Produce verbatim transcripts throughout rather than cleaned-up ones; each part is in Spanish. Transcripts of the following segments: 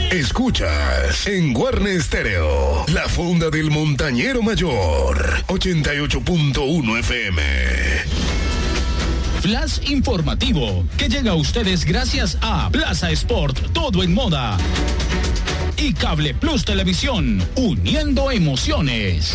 Escuchas en Guarne Stereo, la Fonda del Montañero Mayor, ochenta y ocho punto uno F M. Flash informativo, que llega a ustedes gracias a Plaza Sport, todo en moda. Y Cable Plus Televisión, uniendo emociones.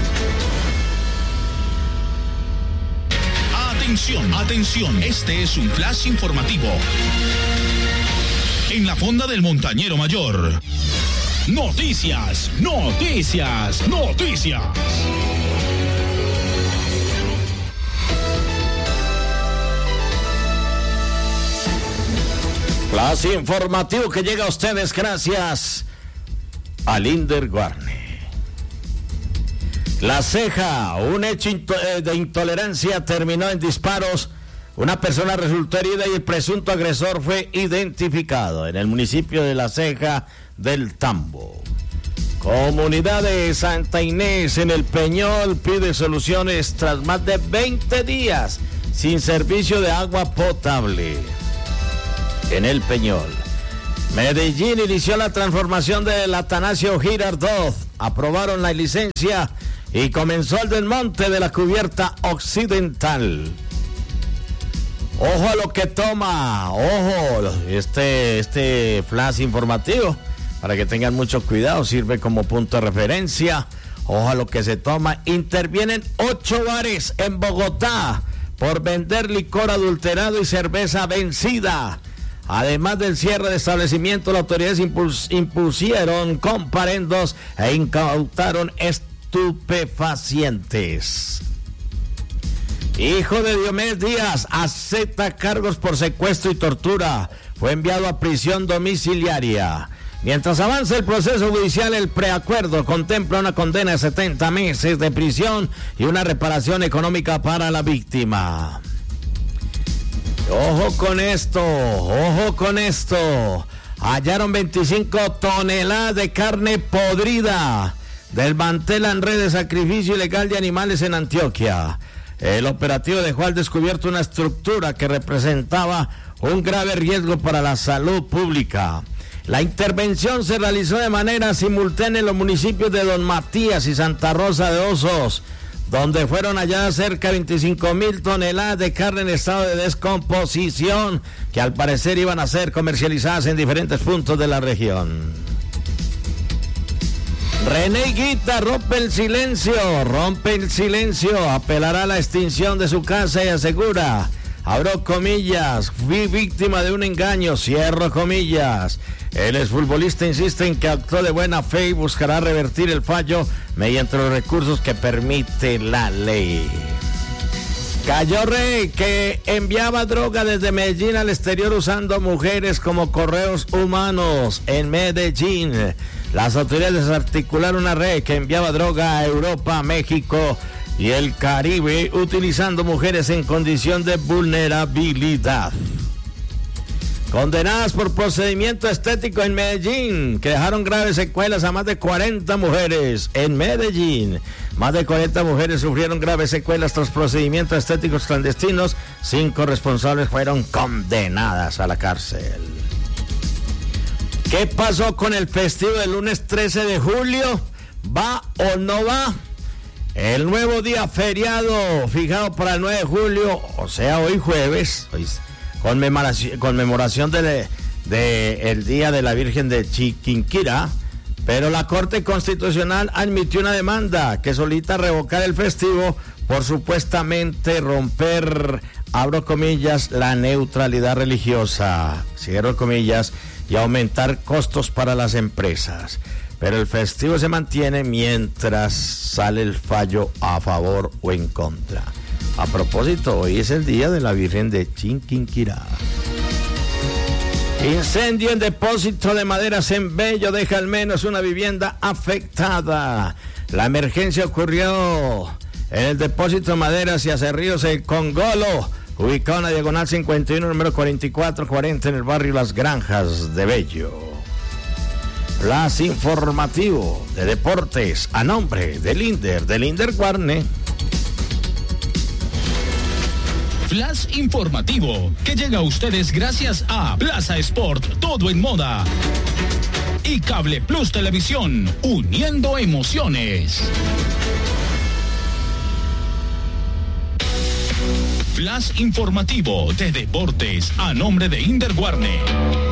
Atención, atención, este es un flash informativo. En la Fonda del Montañero Mayor. Noticias, noticias, noticias. Flash informativo que llega a ustedes gracias a Linder Guarne. La Ceja, un hecho de intolerancia terminó en disparos. Una persona resultó herida y el presunto agresor fue identificado en el municipio de La Ceja del Tambo. Comunidad de Santa Inés en el Peñol pide soluciones tras más de veinte días sin servicio de agua potable. En el Peñol. Medellín inició la transformación del Atanasio Girardot. Aprobaron la licencia y comenzó el desmonte de la cubierta occidental. Ojo a lo que toma, ojo, este, este flash informativo, para que tengan mucho cuidado, sirve como punto de referencia. Ojo a lo que se toma. Intervienen ocho bares en Bogotá por vender licor adulterado y cerveza vencida. Además del cierre de establecimientos, las autoridades impuls- impusieron comparendos e incautaron estupefacientes. Hijo de Diomedes Díaz acepta cargos por secuestro y tortura. Fue enviado a prisión domiciliaria. Mientras avanza el proceso judicial, el preacuerdo contempla una condena de setenta meses de prisión y una reparación económica para la víctima. Ojo con esto, ojo con esto. Hallaron veinticinco toneladas de carne podrida. Desmantelan red de sacrificio ilegal de animales en Antioquia. El operativo dejó al descubierto una estructura que representaba un grave riesgo para la salud pública. La intervención se realizó de manera simultánea en los municipios de Don Matías y Santa Rosa de Osos, donde fueron halladas cerca de veinticinco mil toneladas de carne en estado de descomposición, que al parecer iban a ser comercializadas en diferentes puntos de la región. René Higuita rompe el silencio, rompe el silencio, apelará a la extinción de su casa y asegura, abro comillas, fui víctima de un engaño, cierro comillas. El exfutbolista insiste en que actuó de buena fe y buscará revertir el fallo mediante los recursos que permite la ley. Cayó Rey, que enviaba droga desde Medellín al exterior usando mujeres como correos humanos en Medellín. Las autoridades desarticularon una red que enviaba droga a Europa, México y el Caribe utilizando mujeres en condición de vulnerabilidad. Condenadas por procedimiento estético en Medellín, que dejaron graves secuelas a más de cuarenta mujeres en Medellín. Más de cuarenta mujeres sufrieron graves secuelas tras procedimientos estéticos clandestinos. Cinco responsables fueron condenadas a la cárcel. ¿Qué pasó con el festivo del lunes trece de julio? ¿Va o no va? El nuevo día feriado fijado para el nueve de julio, o sea, hoy jueves, hoy conmemoración, conmemoración de, de el Día de la Virgen de Chiquinquirá, pero la Corte Constitucional admitió una demanda que solicita revocar el festivo por supuestamente romper, abro comillas, la neutralidad religiosa, cierro comillas, y aumentar costos para las empresas. Pero el festivo se mantiene mientras sale el fallo a favor o en contra. A propósito, hoy es el Día de la Virgen de Chiquinquirá. Incendio en depósito de maderas en Bello deja al menos una vivienda afectada. La emergencia ocurrió en el depósito de maderas y acerríos en Congolo, ubicado en la diagonal cincuenta y uno, número cuarenta y cuatro cuarenta en el barrio Las Granjas de Bello. Flash informativo de deportes a nombre de Linder, de Linder Guarne. Flash informativo que llega a ustedes gracias a Plaza Sport, todo en moda. Y Cable Plus Televisión, uniendo emociones. Flash informativo de deportes a nombre de Inder Warner.